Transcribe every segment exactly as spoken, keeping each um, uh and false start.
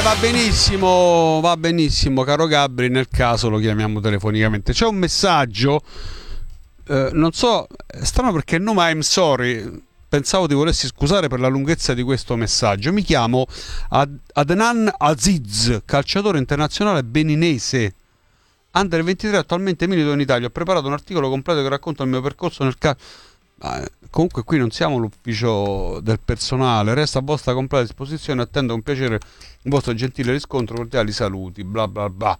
Va benissimo, va benissimo, caro Gabri, nel caso lo chiamiamo telefonicamente. C'è un messaggio, eh, non so, è strano perché il nome I'm sorry, pensavo ti volessi scusare per la lunghezza di questo messaggio. Mi chiamo Ad- Adnan Aziz, calciatore internazionale beninese, under ventitré, attualmente milito in Italia. Ho preparato un articolo completo che racconta il mio percorso nel calcio. Ah, comunque qui non siamo l'ufficio del personale, resta a vostra completa disposizione, attendo con piacere un vostro gentile riscontro, cordiali saluti, bla bla bla.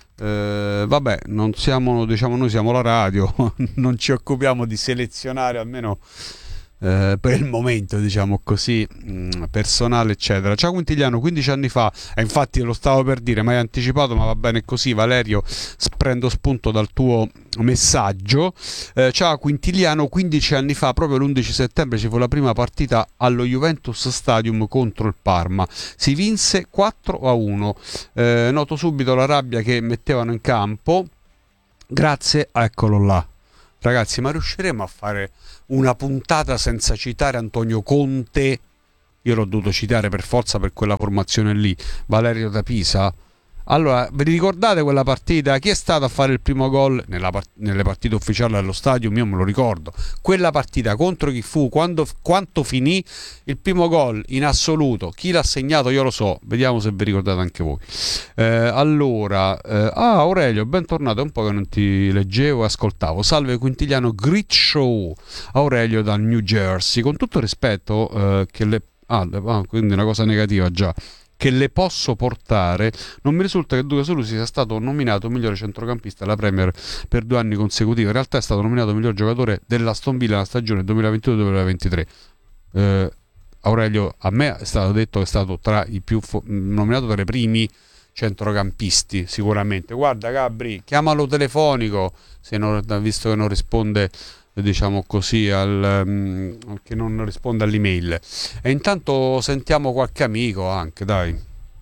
Eh, vabbè, non siamo, diciamo, noi siamo la radio, non ci occupiamo di selezionare, almeno eh, per il momento, diciamo così, mh, personale eccetera. Ciao Quintiliano, quindici anni fa, e infatti lo stavo per dire, ma hai anticipato, ma va bene così. Valerio, prendo spunto dal tuo messaggio. Eh, ciao Quintiliano, quindici anni fa, proprio l'undici settembre, ci fu la prima partita allo Juventus Stadium contro il Parma. Si vinse quattro a uno. Eh, noto subito la rabbia che mettevano in campo. Grazie, eccolo là. Ragazzi, ma riusciremo a fare una puntata senza citare Antonio Conte? Io l'ho dovuto citare per forza per quella formazione lì. Valerio da Pisa. Allora, vi ricordate quella partita? Chi è stato a fare il primo gol nella part- nelle partite ufficiali allo stadio? Io me lo ricordo. Quella partita contro chi fu? Quando, quanto finì il primo gol in assoluto? Chi l'ha segnato? Io lo so. Vediamo se vi ricordate anche voi. Eh, allora, eh, ah Aurelio, bentornato. È un po' che non ti leggevo e ascoltavo. Salve Quintiliano, Great Show. Aurelio dal New Jersey. Con tutto il rispetto eh, che le... Ah, quindi una cosa negativa già. Che le posso portare, non mi risulta che Duca Solusi sia stato nominato migliore centrocampista alla Premier per due anni consecutivi. In realtà è stato nominato miglior giocatore dell'Aston Villa nella stagione duemilaventidue duemilaventitré. eh, Aurelio, a me è stato detto che è stato tra i più fo- nominato tra i primi centrocampisti sicuramente. Guarda Gabri, chiamalo telefonico, se non, visto che non risponde, diciamo così, al, um, che non risponde all'email. E intanto sentiamo qualche amico anche, dai.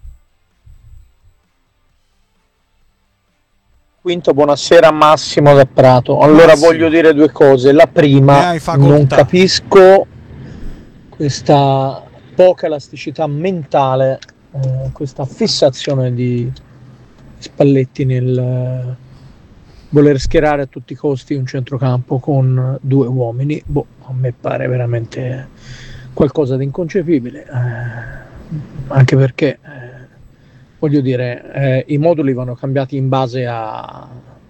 Quinto, buonasera, Massimo da Prato. Allora Massimo, voglio dire due cose. La ne prima, hai non facoltà. capisco questa poca elasticità mentale, eh, questa fissazione di Spalletti nel eh, voler schierare a tutti i costi un centrocampo con due uomini. Boh, a me pare veramente qualcosa di inconcepibile, eh, anche perché, eh, voglio dire, eh, i moduli vanno cambiati in base a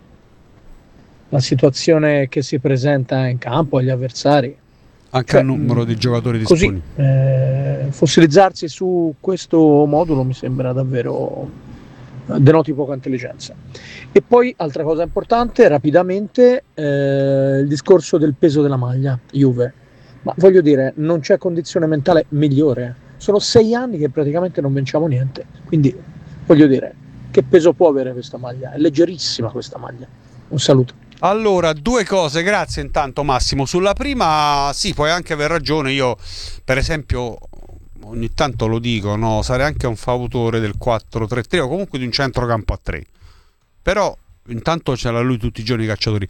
la situazione che si presenta in campo, agli avversari. Anche Cioè, al numero di giocatori così, disponibili. eh, fossilizzarsi su questo modulo mi sembra davvero, denoti poca intelligenza. E poi, altra cosa importante, rapidamente, eh, il discorso del peso della maglia, Juve. Ma voglio dire, non c'è condizione mentale migliore. Sono sei anni che praticamente non vinciamo niente. Quindi, voglio dire, che peso può avere questa maglia? È leggerissima questa maglia. Un saluto. Allora, due cose, grazie intanto Massimo. Sulla prima, sì, puoi anche aver ragione. Io, per esempio, ogni tanto lo dico, no, sarei anche un fautore del quattro tre tre o comunque di un centrocampo a tre. Però intanto ce l'ha lui tutti i giorni i cacciatori.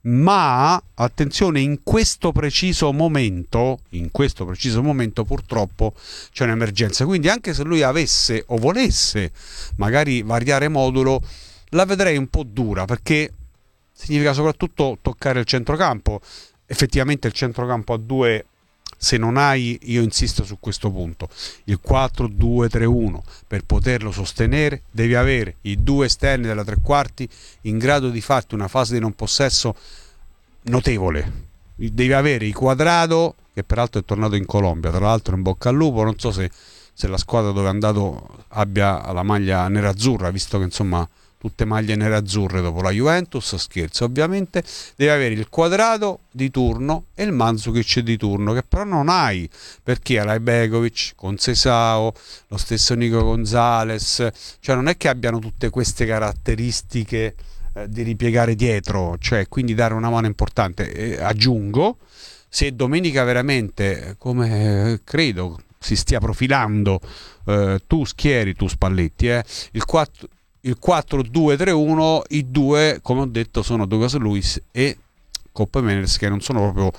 Ma attenzione, in questo preciso momento, in questo preciso momento purtroppo c'è un'emergenza. Quindi anche se lui avesse o volesse magari variare modulo, la vedrei un po' dura, perché significa soprattutto toccare il centrocampo. Effettivamente il centrocampo a due, se non hai, io insisto su questo punto, il quattro due tre uno, per poterlo sostenere devi avere i due esterni della tre quarti in grado di farti una fase di non possesso notevole. Devi avere il Quadrado, che peraltro è tornato in Colombia, tra l'altro in bocca al lupo. Non so se, se la squadra dove è andato abbia la maglia nerazzurra, visto che insomma tutte maglie nerazzurre dopo la Juventus, scherzo ovviamente. Devi avere il Quadrado di turno e il Mandzukic di turno, che però non hai, perché hai Begovic, con Sesao, lo stesso Nico Gonzalez, cioè non è che abbiano tutte queste caratteristiche eh, di ripiegare dietro, cioè quindi dare una mano importante. E aggiungo, se domenica veramente, come credo si stia profilando, eh, tu schieri, tu Spalletti, eh, il quattro il quattro due tre uno, i due, come ho detto, sono Douglas Luiz e Koppe Meners, che non sono proprio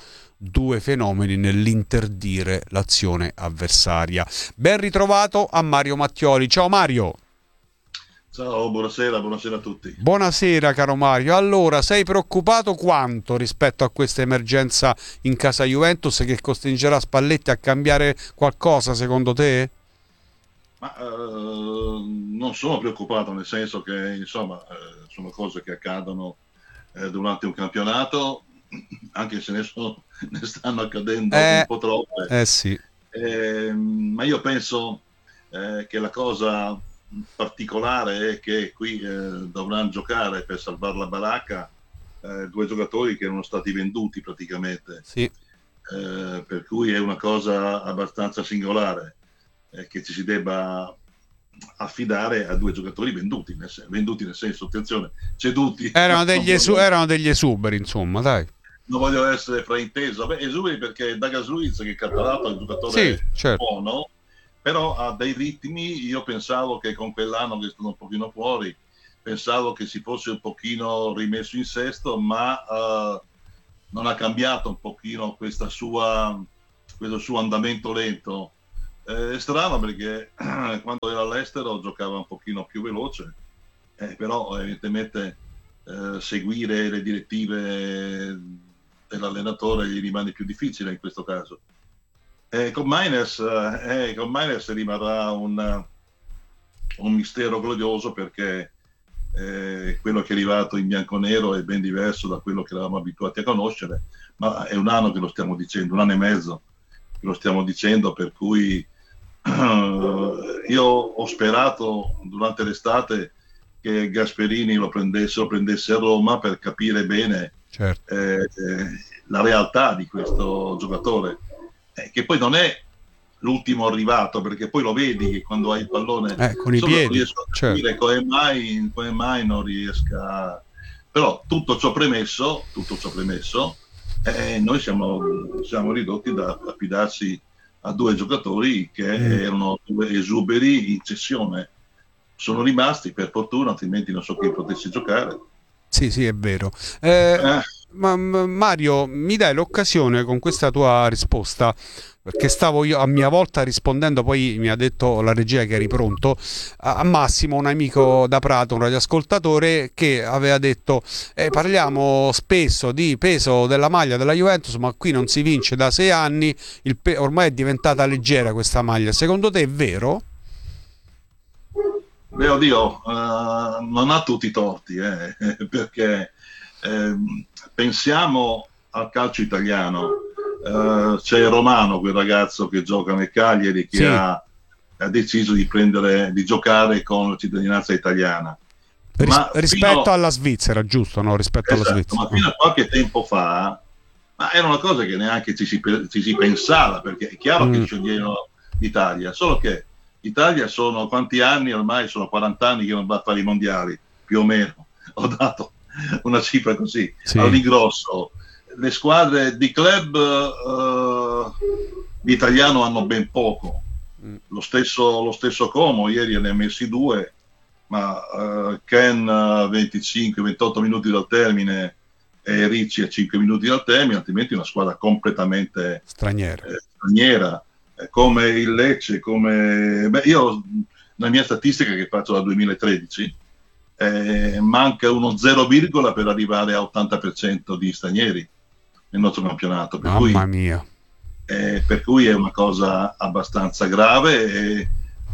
due fenomeni nell'interdire l'azione avversaria. Ben ritrovato a Mario Mattioli. Ciao Mario. Ciao, buonasera, buonasera a tutti. Buonasera caro Mario. Allora, sei preoccupato quanto rispetto a questa emergenza in casa Juventus che costringerà Spalletti a cambiare qualcosa secondo te? Ma eh, non sono preoccupato, nel senso che insomma eh, sono cose che accadono eh, durante un campionato, anche se ne, sono, ne stanno accadendo Eh, un po' troppe. eh sì. Eh, ma io penso eh, che la cosa particolare è che qui eh, dovranno giocare per salvare la baracca eh, due giocatori che erano stati venduti praticamente, Sì. eh, per cui è una cosa abbastanza singolare eh, che ci si debba affidare a due giocatori venduti, nel, sen- venduti nel senso, attenzione, ceduti. Erano degli, Non esu- voglio- erano degli esuberi, insomma, dai. non voglio essere frainteso. Beh, esuberi perché Douglas Luiz, che è catalogato è un giocatore Sì, certo. buono, però ha dei ritmi. Io pensavo che con quell'anno che è stato un pochino fuori, pensavo che si fosse un pochino rimesso in sesto, ma uh, non ha cambiato un pochino questa sua, questo suo andamento lento. Eh, è strano perché quando era all'estero giocava un pochino più veloce, eh, però evidentemente eh, seguire le direttive dell'allenatore gli rimane più difficile in questo caso. Eh, con Maines eh, con Maines rimarrà un, un mistero glorioso perché eh, quello che è arrivato in bianconero è ben diverso da quello che eravamo abituati a conoscere, ma è un anno che lo stiamo dicendo, un anno e mezzo che lo stiamo dicendo, per cui uh, io ho sperato durante l'estate che Gasperini lo prendesse, lo prendesse a Roma per capire bene Certo. eh, eh, la realtà di questo giocatore, eh, che poi non è l'ultimo arrivato, perché poi lo vedi che quando hai il pallone Eh, con i solo piedi, riesco a capire certo. come mai, come mai non riesca. Però tutto ciò premesso, tutto ciò premesso eh, noi siamo, siamo ridotti da affidarsi a due giocatori che Mm. erano due esuberi in cessione. Sono rimasti per fortuna, altrimenti non so chi potesse giocare. Sì, sì, è vero. Eh, Eh, ma, ma- Mario, mi dai l'occasione con questa tua risposta, perché stavo io a mia volta rispondendo, poi mi ha detto la regia che eri pronto, a, a Massimo, un amico da Prato, un radioascoltatore, che aveva detto eh, parliamo spesso di peso della maglia della Juventus, ma qui non si vince da sei anni, il pe- ormai è diventata leggera questa maglia. Secondo te è vero? Beh, oddio, uh, non ha tutti i torti, eh, perché ehm, pensiamo al calcio italiano. Uh, c'è Romano, quel ragazzo che gioca nel Cagliari, che Sì. ha, ha deciso di prendere, di giocare con la cittadinanza italiana. Ris- Ma rispetto fino, alla Svizzera, giusto? No, rispetto alla esatto, Svizzera. ma fino a qualche tempo fa, ma era una cosa che neanche ci si, ci si pensava, perché è chiaro Mm. che sceglievano l'Italia, solo che l'Italia sono quanti anni ormai? Sono quaranta anni che non va a fare i mondiali, più o meno. Ho dato una cifra così, Sì. all'ingrosso. Le squadre di club eh, di italiano hanno ben poco. Mm. Lo stesso, lo stesso Como, ieri ne ha messi due, ma eh, Ken a venticinque ventotto minuti dal termine e Ricci a cinque minuti dal termine, altrimenti una squadra completamente Straniera. eh, straniera, eh, come il Lecce, come... Beh, io, la mia statistica che faccio dal duemilatredici, eh, manca uno zero, per arrivare a ottanta per cento di stranieri nel nostro campionato, per cui, Mamma mia. eh, per cui è una cosa abbastanza grave e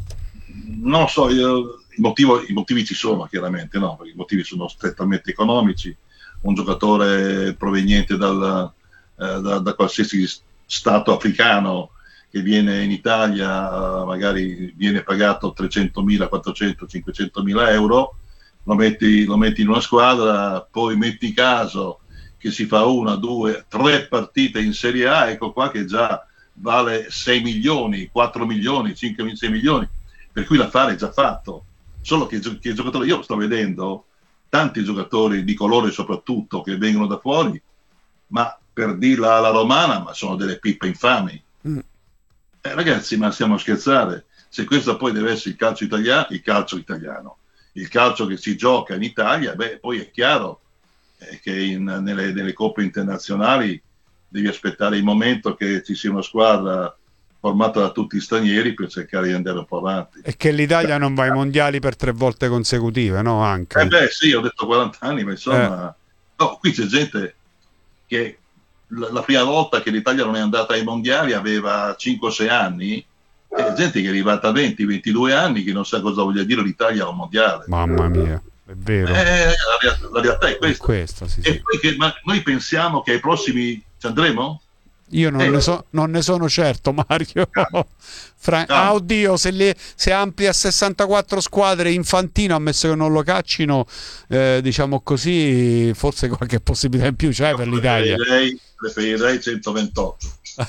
non so, io, il motivo, i motivi ci sono chiaramente, no? Perché i motivi sono strettamente economici. Un giocatore proveniente dal, eh, da, da qualsiasi stato africano che viene in Italia, uh, magari viene pagato trecentomila, quattrocento, cinquecentomila euro, lo metti, lo metti in una squadra, poi metti caso che si fa una, due, tre partite in Serie A, ecco qua che già vale sei milioni, quattro milioni, cinque, sei milioni, per cui l'affare è già fatto. Solo che, che il giocatore, io sto vedendo tanti giocatori di colore soprattutto che vengono da fuori, ma per dirla alla romana, ma sono delle pippe infami. Mm. Eh, ragazzi, ma stiamo a scherzare? Se questo poi deve essere il calcio italiano, il calcio italiano, il calcio che si gioca in Italia, beh, poi è chiaro eh, che in, nelle, nelle coppe internazionali devi aspettare il momento che ci sia una squadra formata da tutti stranieri per cercare di andare un po' avanti. E che l'Italia non va ai mondiali per tre volte consecutive, no? Anche. Eh beh sì, ho detto quaranta anni, ma insomma... Eh. No, qui c'è gente che la, la prima volta che l'Italia non è andata ai mondiali aveva cinque o sei anni, e gente che è arrivata a venti ventidue anni che non sa cosa voglia dire l'Italia a un mondiale. Mamma mia, è vero. Eh, la, la realtà è questa. È questa sì, e sì. poi che, ma noi pensiamo che ai prossimi ci andremo? Io non, eh, ne so, non ne sono certo, Mario. Fra... Ah, oddio, se, le, se amplia a sessantaquattro squadre Infantino, ammesso che non lo caccino, eh, diciamo così, forse qualche possibilità in più c'è per l'Italia. Preferirei, preferirei centoventotto.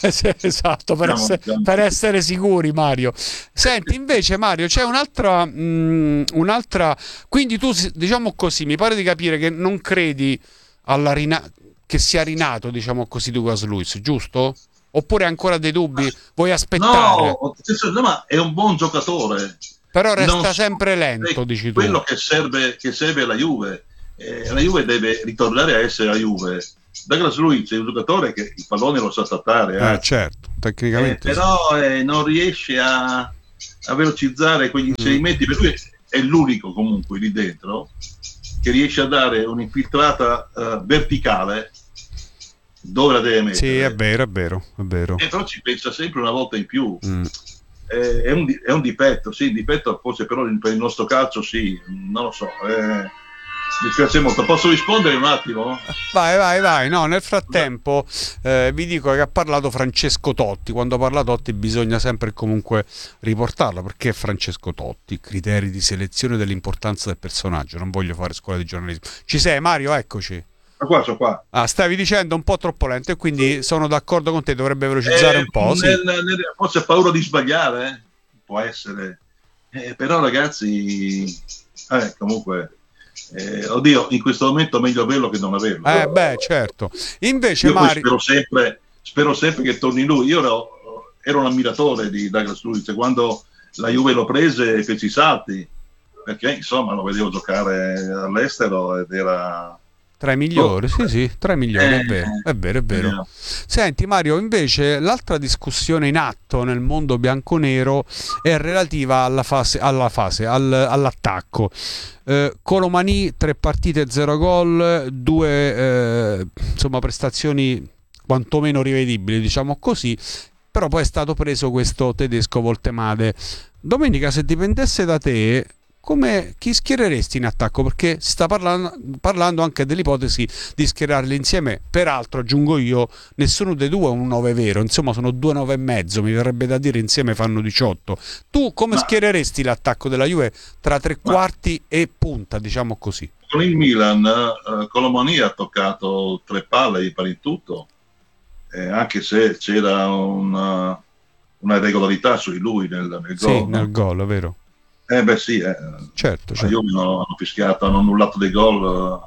Esatto, per, Siamo, essere, siamo per essere sicuri, Mario. Senti, invece, Mario, c'è un'altra, mh, un'altra. Quindi tu, diciamo così, mi pare di capire che non credi alla rina... che sia rinato, diciamo così, Douglas Luiz, giusto? Oppure ancora dei dubbi? Vuoi aspettare? No, ma è un buon giocatore. Però resta non sempre lento, dici tu. Quello che serve, che serve alla Juve. Eh, la Juve deve ritornare a essere la Juve. Douglas Luiz è un giocatore che il pallone lo sa trattare. Eh, certo, tecnicamente. Eh, però eh, non riesce a, a velocizzare quegli inserimenti, mm. per cui è l'unico comunque lì dentro che riesce a dare un'infiltrata uh, verticale dove la deve mettere. Sì, è vero, è vero, è vero. E però ci pensa sempre una volta in più. Mm. Eh, è, un, è un difetto, sì, il difetto forse però per il nostro calcio sì, non lo so. Eh, mi piace molto. Posso rispondere un attimo? Vai, vai, vai. No, nel frattempo eh, vi dico che ha parlato Francesco Totti. Quando parla Totti bisogna sempre comunque riportarlo, perché è Francesco Totti, criteri di selezione dell'importanza del personaggio. Non voglio fare scuola di giornalismo. Ci sei, Mario? Eccoci. Ma qua, sono qua. Ah, stavi dicendo un po' troppo lento e quindi sono d'accordo con te, dovrebbe velocizzare eh, un po'. Nel, sì. nel, forse ha paura di sbagliare, eh? Può essere. Eh, però ragazzi, eh, comunque... Eh, oddio, in questo momento è meglio averlo che non averlo. Eh beh, certo. Invece io Mario... spero sempre, spero sempre che torni lui. Io ero, ero un ammiratore di Douglas Luiz quando la Juve lo prese e fece i salti, perché insomma lo vedevo giocare all'estero ed era tra i migliori, oh, sì sì, tra i migliori, eh, è vero, è vero, è vero. Eh. Senti Mario, invece l'altra discussione in atto nel mondo bianconero è relativa alla fase, alla fase al, all'attacco. Eh, Colomani, tre partite, zero gol, due eh, insomma prestazioni quantomeno rivedibili, diciamo così, però poi è stato preso questo tedesco Voltemade. Domenica, se dipendesse da te, come chi schiereresti in attacco? Perché si sta parlando, parlando anche dell'ipotesi di schierarli insieme. Peraltro, aggiungo io, nessuno dei due è un nove vero, insomma sono due nove e mezzo, mi verrebbe da dire insieme fanno diciotto. Tu come ma, schiereresti l'attacco della Juve tra tre ma, quarti e punta, diciamo così? Con il Milan, uh, Colomani ha toccato tre palle per il tutto, eh, anche se c'era una, una irregolarità su di lui nel, nel sì, gol. Sì, nel gol, vero? Eh beh sì, eh. certo, certo. Io hanno, hanno fischiato, hanno annullato dei gol uh,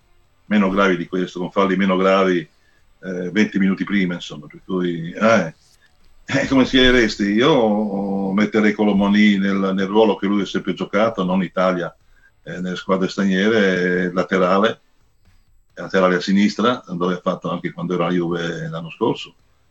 meno gravi di questo, con falli meno gravi eh, venti minuti prima, insomma, per cui eh, eh, come schiereresti? Io metterei Colomani nel, nel ruolo che lui ha sempre giocato, non Italia, eh, nelle squadre straniere, laterale, laterale a sinistra, dove ha fatto anche quando era a Juve l'anno scorso,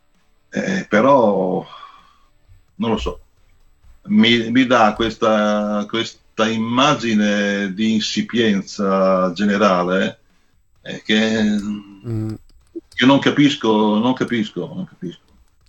eh, però non lo so. Mi, mi dà questa, questa immagine di insipienza generale eh, che mm. io non capisco, non capisco, non capisco.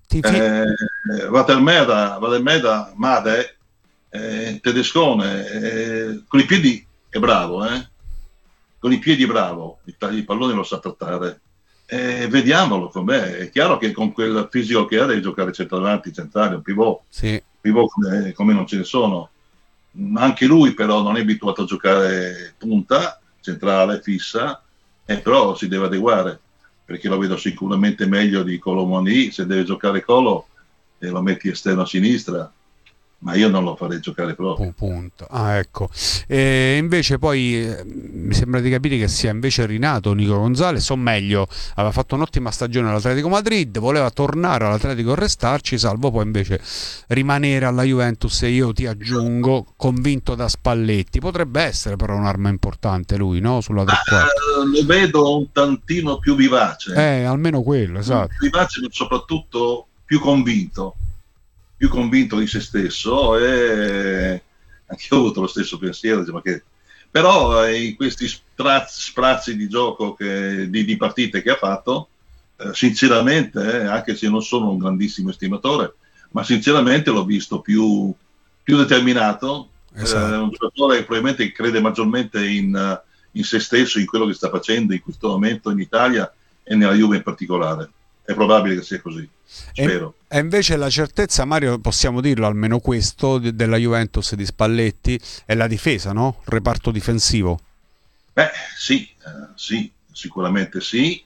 Eh, Vatermeda, Vatermeda, Made, eh, tedescone, eh, con i piedi è bravo, eh? Con i piedi è bravo, il, il pallone lo sa trattare. Eh, vediamolo com'è. È chiaro che con quel fisico che ha devi giocare centravanti, centrale, un pivot. Sì. Come, come non ce ne sono. Anche lui però non è abituato a giocare punta centrale fissa, eh, però si deve adeguare, perché lo vedo sicuramente meglio di Colomani. Se deve giocare Colo e lo metti esterno a sinistra, ma io non lo farei giocare proprio. Punto. Ah, ecco. E invece poi eh, mi sembra di capire che sia invece rinato Nico Gonzalez, o meglio, aveva fatto un'ottima stagione all'Atletico Madrid, voleva tornare all'Atletico e restarci, salvo poi invece rimanere alla Juventus, e io ti aggiungo, convinto da Spalletti. Potrebbe essere però un'arma importante lui, no? Sulla tre quarti. Uh, lo vedo un tantino più vivace. Eh, almeno quello, esatto. Più vivace, ma soprattutto più convinto. più convinto di se stesso, e anche io ho avuto lo stesso pensiero, ma che... però eh, in questi sprazzi, sprazzi di gioco che, di, di partite che ha fatto, eh, sinceramente, eh, anche se non sono un grandissimo estimatore, ma sinceramente l'ho visto più, più determinato, esatto. eh, un giocatore che probabilmente crede maggiormente in, in se stesso, in quello che sta facendo in questo momento in Italia e nella Juve in particolare. È probabile che sia così, spero. E, e invece la certezza, Mario, possiamo dirlo almeno questo, de- della Juventus di Spalletti, è la difesa, no? Il reparto difensivo. Beh, sì, eh, sì, sicuramente sì.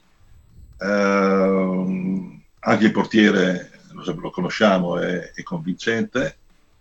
Eh, anche il portiere, lo, lo conosciamo, è, è convincente,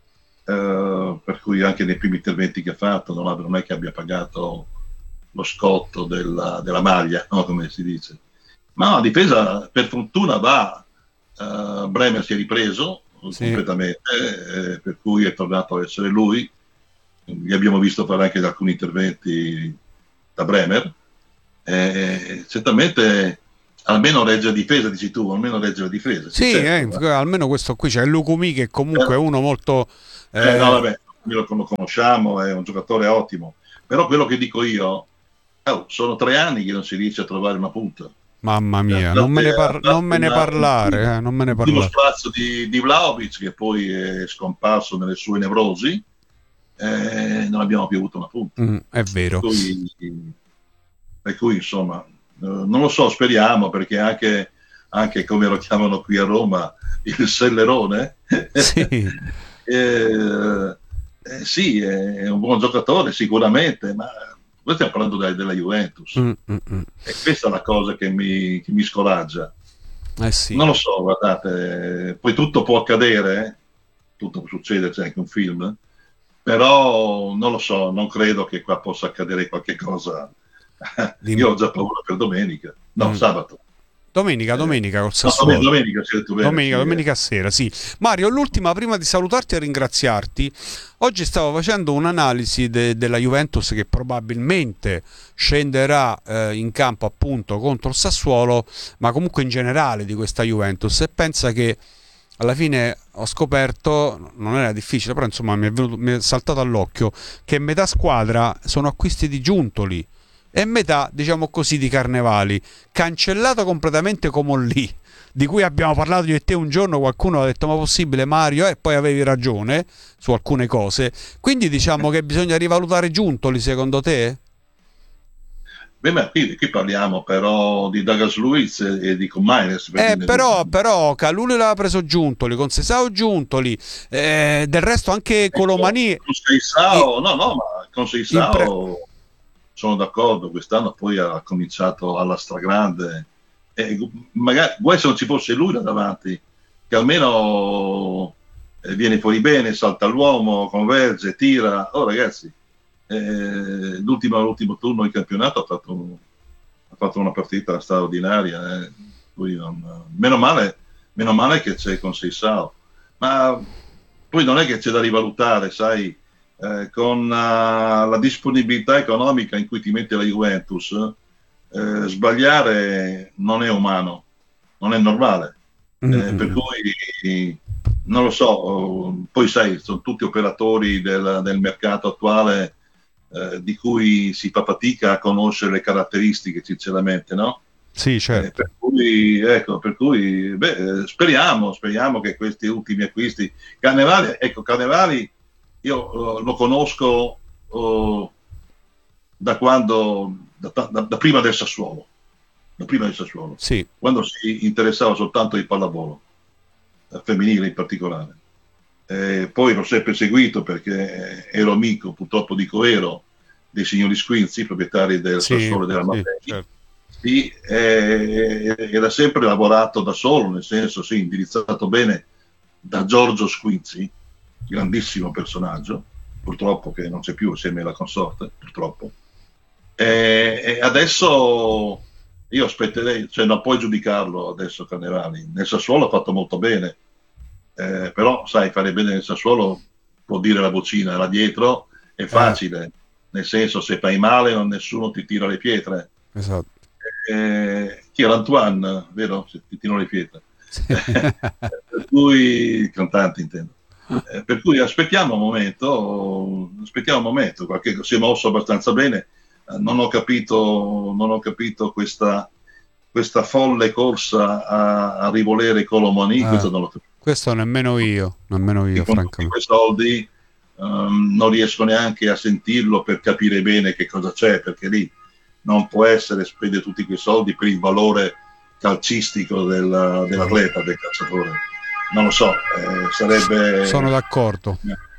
eh, per cui anche nei primi interventi che ha fatto non, ha, non è che abbia pagato lo scotto della, della maglia, no? Come si dice. Ma la difesa per fortuna va, uh, Bremer si è ripreso sì. completamente, eh, per cui è tornato a essere lui, li abbiamo visto fare anche alcuni interventi da Bremer, eh, certamente almeno regge la difesa, dici tu, almeno regge la difesa. Sì, certo, eh, almeno questo qui c'è Lucumi che comunque è uno molto... Eh, eh, no, vabbè, noi lo conosciamo, è un giocatore ottimo, però quello che dico io, oh, sono tre anni che non si riesce a trovare una punta. Mamma mia, non me ne, par- non me ne parlare, eh, non me ne parlare. Il primo sprazzo di, di Vlahovic, che poi è scomparso nelle sue nevrosi, eh, non abbiamo più avuto una punta. Mm, è vero. Per cui, per cui insomma, eh, non lo so, speriamo, perché anche, anche come lo chiamano qui a Roma, il Sellerone, sì, eh, eh, sì, è un buon giocatore sicuramente, ma... Noi stiamo parlando della, della Juventus, mm, mm, mm. e questa è la cosa che mi, che mi scoraggia. Eh sì. Non lo so, guardate, poi tutto può accadere, tutto può succedere, c'è anche un film, però non lo so, non credo che qua possa accadere qualche cosa. Io ho già paura per domenica, no, mm. sabato. Domenica, domenica col Sassuolo. No, domenica, domenica, bene, domenica, sì, domenica sera, sì. Mario, l'ultima prima di salutarti e ringraziarti. Oggi stavo facendo un'analisi de- della Juventus che probabilmente scenderà eh, in campo appunto contro il Sassuolo, ma comunque in generale di questa Juventus, e pensa che alla fine ho scoperto, non era difficile, però insomma mi è, venuto, mi è saltato all'occhio, che metà squadra sono acquisti di Giuntoli e metà, diciamo così, di Carnevali, cancellato completamente come lì, di cui abbiamo parlato io e te un giorno. Qualcuno ha detto: ma possibile, Mario? E poi avevi ragione su alcune cose, quindi diciamo che bisogna rivalutare Giuntoli, secondo te? Beh, ma qui, qui parliamo però di Douglas Luiz e, e di Comaines. Eh, però, però Calule l'aveva preso Giuntoli, con Sesao Giuntoli, eh, del resto anche Colomani. Con Seisao, no, no, ma con Seisao pre... sono d'accordo, quest'anno poi ha cominciato alla stragrande, e magari guai se non ci fosse lui là davanti, che almeno eh, viene fuori bene, salta l'uomo, converge, tira. Oh ragazzi, eh, l'ultimo, l'ultimo turno in campionato ha fatto, ha fatto una partita straordinaria, eh. Poi non, meno male, meno male che c'è con Seisao, ma poi non è che c'è da rivalutare, sai. Eh, con uh, la disponibilità economica in cui ti mette la Juventus, eh, sbagliare non è umano, non è normale, mm-hmm. eh, per cui non lo so, poi sai, sono tutti operatori del, del mercato attuale, eh, di cui si fa fatica a conoscere le caratteristiche, sinceramente, no? Sì, certo. Eh, per cui, ecco, per cui beh, speriamo, speriamo che questi ultimi acquisti, Carnevali, ecco, Carnevali io uh, lo conosco uh, da quando, da, da, da prima del Sassuolo, da prima del Sassuolo, sì. Quando si interessava soltanto di pallavolo, eh, femminile in particolare. Eh, poi l'ho sempre seguito perché ero amico, purtroppo dico ero, dei signori Squinzi, proprietari del sì, Sassuolo e della Mapei. Sì, certo. Sì, eh, era sempre lavorato da solo, nel senso, sì, indirizzato bene da Giorgio Squinzi, grandissimo personaggio, purtroppo che non c'è più assieme alla consorte, purtroppo. E, e adesso io aspetterei, cioè non puoi giudicarlo adesso Carnevali, nel Sassuolo ha fatto molto bene, eh, però sai, fare bene nel Sassuolo può dire la vocina, là dietro è facile, eh. Nel senso, se fai male non nessuno ti tira le pietre. Esatto. Eh, chi era Antoine, vero? Se ti tirano le pietre. Per cui il cantante intendo. Eh, per cui aspettiamo un momento, aspettiamo un momento, qualche si è mosso abbastanza bene. Non ho capito, non ho capito questa, questa folle corsa a, a rivolere Colomani, eh, questo non l'ho capito. Questo nemmeno io, nemmeno io, con francamente. Tutti quei soldi um, non riesco neanche a sentirlo per capire bene che cosa c'è, perché lì non può essere spendere tutti quei soldi per il valore calcistico del, dell'atleta, del calciatore. Non lo so, eh, sarebbe... Sono d'accordo.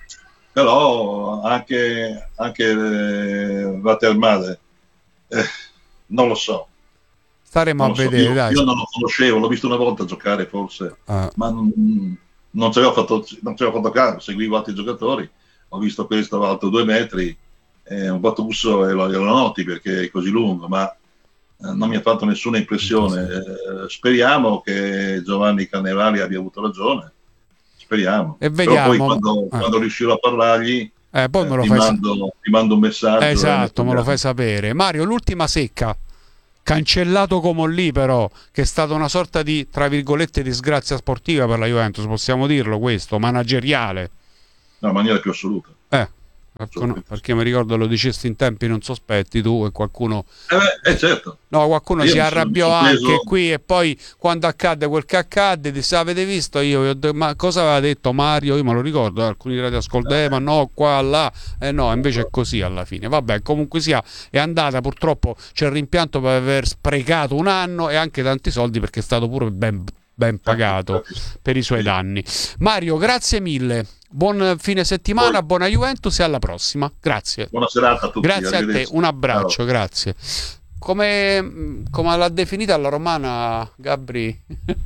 Però anche, anche eh, Watermale, eh, non lo so. Staremo non a so. vedere, io, dai. Io non lo conoscevo, l'ho visto una volta giocare forse, ah. ma non, non ci avevo fatto, non ci avevo fatto caso, seguivo altri giocatori, ho visto questo alto due metri, eh, un Gattuso e lo, lo noti perché è così lungo, ma eh, non mi ha fatto nessuna impressione. Eh, speriamo che Giovanni Carnevali abbia avuto ragione. Speriamo. E vediamo. Però poi quando, ah. quando riuscirò a parlargli eh, poi me lo ti, fai mando, sa- ti mando un messaggio. Esatto, me lo fai sapere. Mario, l'ultima secca, cancellato come lì però, che è stata una sorta di, tra virgolette, disgrazia sportiva per la Juventus, possiamo dirlo questo, manageriale. No, in maniera più assoluta. Eh, perché, perché mi ricordo lo dicesti in tempi non sospetti tu e qualcuno... Eh, beh, eh certo. No, qualcuno io si sono, arrabbiò sono anche preso... qui e poi quando accadde quel che accadde disse avete visto io, io de- ma cosa aveva detto Mario? Io me lo ricordo, alcuni radioascolti eh, ma no qua là eh no invece è così alla fine. Vabbè, comunque sia è andata, purtroppo c'è il rimpianto per aver sprecato un anno e anche tanti soldi perché è stato pure ben, ben pagato per i suoi danni. Mario, grazie mille, buon fine settimana, poi, buona Juventus e alla prossima. Grazie. Buona serata a tutti. Grazie a te, un abbraccio. Ciao. Grazie. Come, come l'ha definita alla romana Gabri?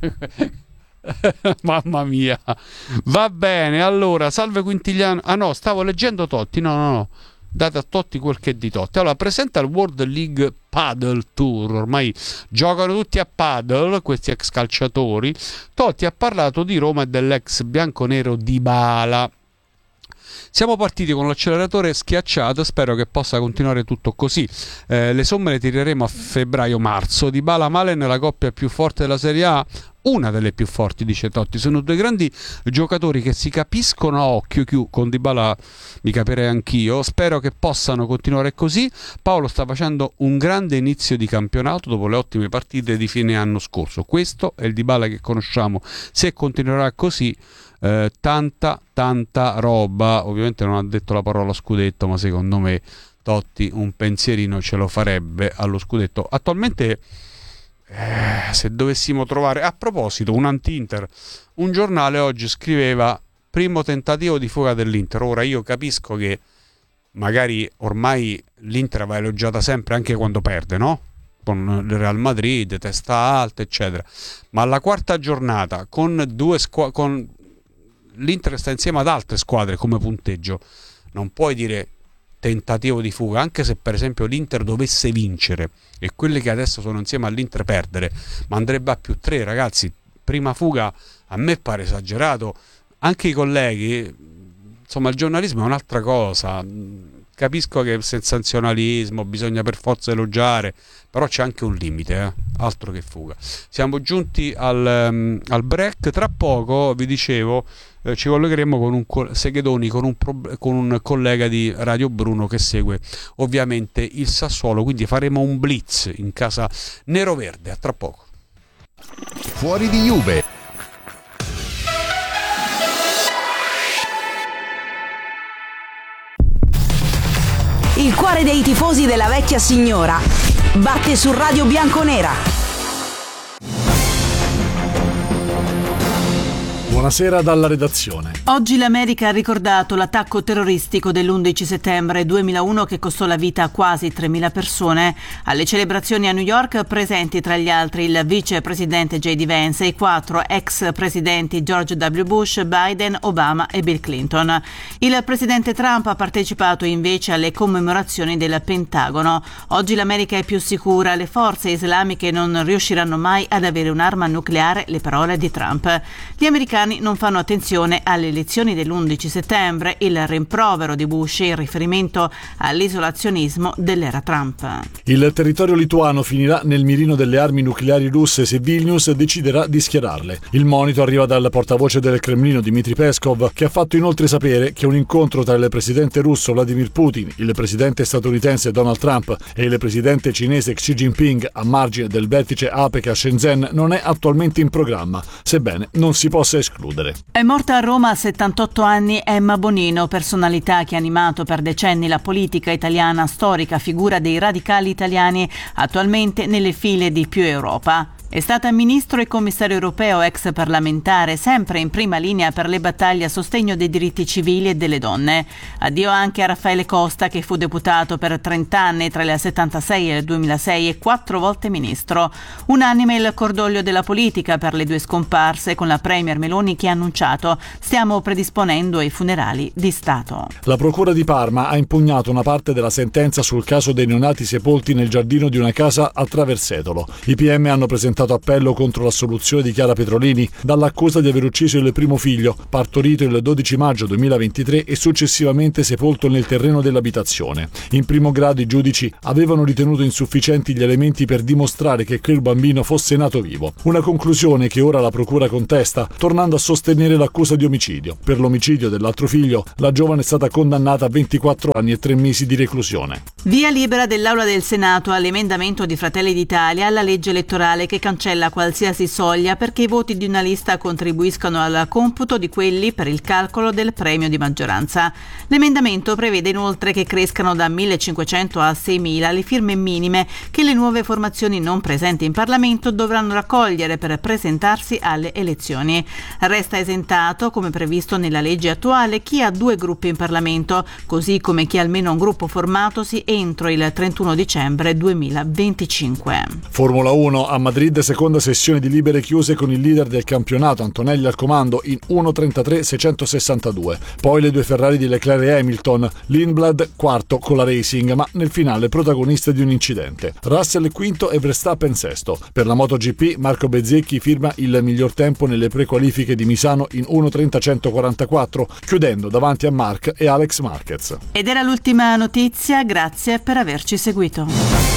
Mamma mia. Va bene, allora, salve Quintigliano. Ah no, stavo leggendo Totti. No, no, no. Date a Totti quel che è di Totti. Allora, presenta il World League Padel Tour. Ormai giocano tutti a padel, questi ex calciatori. Totti ha parlato di Roma e dell'ex bianconero Dybala. Siamo partiti con l'acceleratore schiacciato, spero che possa continuare tutto così. Eh, le somme le tireremo a febbraio-marzo. Dybala Malen, la coppia più forte della Serie A, una delle più forti, dice Totti. Sono due grandi giocatori che si capiscono a occhio. Chiù, con Dybala mi capirei anch'io. Spero che possano continuare così. Paolo sta facendo un grande inizio di campionato dopo le ottime partite di fine anno scorso. Questo è il Dybala che conosciamo. Se continuerà così, Eh, tanta tanta roba. Ovviamente non ha detto la parola scudetto, ma secondo me Totti un pensierino ce lo farebbe allo scudetto. Attualmente eh, se dovessimo trovare, a proposito, un anti-Inter, un giornale oggi scriveva primo tentativo di fuga dell'Inter. Ora io capisco che magari ormai l'Inter va elogiata sempre anche quando perde, no? Con il Real Madrid, testa alta eccetera, ma alla quarta giornata con due squadre, con l'Inter sta insieme ad altre squadre come punteggio, non puoi dire tentativo di fuga, anche se per esempio l'Inter dovesse vincere e quelli che adesso sono insieme all'Inter perdere, ma andrebbe a più tre, ragazzi. Prima fuga a me pare esagerato. Anche i colleghi, insomma, il giornalismo è un'altra cosa. Capisco che il sensazionalismo bisogna per forza elogiare, però c'è anche un limite, eh? Altro che fuga. Siamo giunti al, um, al break. Tra poco, vi dicevo, eh, ci collegheremo con un co- Seghedoni, con un, pro- con un collega di Radio Bruno che segue ovviamente il Sassuolo, quindi faremo un blitz in casa nero-verde. A tra poco. Fuori di Juve. Il cuore dei tifosi della vecchia signora batte su Radio Bianconera. Buonasera dalla redazione. Oggi l'America ha ricordato l'attacco terroristico dell'undici settembre duemilauno che costò la vita a quasi tremila persone. Alle celebrazioni a New York presenti tra gli altri il vicepresidente J D Vance e i quattro ex presidenti George W. Bush, Biden, Obama e Bill Clinton. Il presidente Trump ha partecipato invece alle commemorazioni del Pentagono. Oggi l'America è più sicura, le forze islamiche non riusciranno mai ad avere un'arma nucleare, le parole di Trump. Gli americani non fanno attenzione alle elezioni dell'undici settembre, il rimprovero di Bush in riferimento all'isolazionismo dell'era Trump. Il territorio lituano finirà nel mirino delle armi nucleari russe se Vilnius deciderà di schierarle. Il monito arriva dal portavoce del Cremlino Dmitry Peskov, che ha fatto inoltre sapere che un incontro tra il presidente russo Vladimir Putin, il presidente statunitense Donald Trump e il presidente cinese Xi Jinping a margine del vertice APEC a Shenzhen non è attualmente in programma, sebbene non si possa escludere. È morta a Roma a settantotto anni Emma Bonino, personalità che ha animato per decenni la politica italiana, storica figura dei radicali italiani, attualmente nelle file di Più Europa. È stata ministro e commissario europeo, ex parlamentare, sempre in prima linea per le battaglie a sostegno dei diritti civili e delle donne. Addio anche a Raffaele Costa, che fu deputato per trenta anni tra il settantasei e il duemilasei e quattro volte ministro. Unanime il cordoglio della politica per le due scomparse, con la premier Meloni che ha annunciato: stiamo predisponendo i funerali di Stato. La procura di Parma ha impugnato una parte della sentenza sul caso dei neonati sepolti nel giardino di una casa a Traversetolo. I P M hanno presentato appello contro l'assoluzione di Chiara Petrolini dall'accusa di aver ucciso il primo figlio, partorito il dodici maggio duemilaventitré e successivamente sepolto nel terreno dell'abitazione. In primo grado i giudici avevano ritenuto insufficienti gli elementi per dimostrare che quel bambino fosse nato vivo. Una conclusione che ora la procura contesta, tornando a sostenere l'accusa di omicidio. Per l'omicidio dell'altro figlio, la giovane è stata condannata a ventiquattro anni e tre mesi di reclusione. Via libera dell'Aula del Senato all'emendamento di Fratelli d'Italia alla legge elettorale che cancella qualsiasi soglia perché i voti di una lista contribuiscano al computo di quelli per il calcolo del premio di maggioranza. L'emendamento prevede inoltre che crescano da millecinquecento a seimila le firme minime che le nuove formazioni non presenti in Parlamento dovranno raccogliere per presentarsi alle elezioni. Resta esentato, come previsto nella legge attuale, chi ha due gruppi in Parlamento, così come chi ha almeno un gruppo formatosi entro il trentuno dicembre duemilaventicinque. Formula uno a Madrid, seconda sessione di libere chiuse con il leader del campionato Antonelli al comando in uno trentatré seicentosessantadue. Poi le due Ferrari di Leclerc e Hamilton, Lindblad quarto con la Racing, ma nel finale protagonista di un incidente. Russell quinto e Verstappen sesto. Per la MotoGP Marco Bezzecchi firma il miglior tempo nelle prequalifiche di Misano in uno trenta centoquarantaquattro, chiudendo davanti a Marc e Alex Marquez. Ed era l'ultima notizia, grazie per averci seguito.